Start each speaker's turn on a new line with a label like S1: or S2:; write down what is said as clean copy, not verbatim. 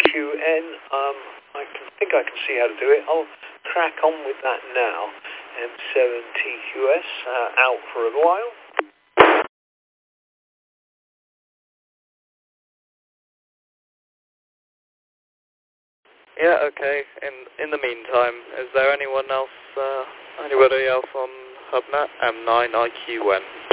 S1: QN. Think I can see how to do it. I'll crack on with that now. M7TQS, out for a while.
S2: Yeah, okay. In the meantime, is there anybody else on HubNet? M9IQN.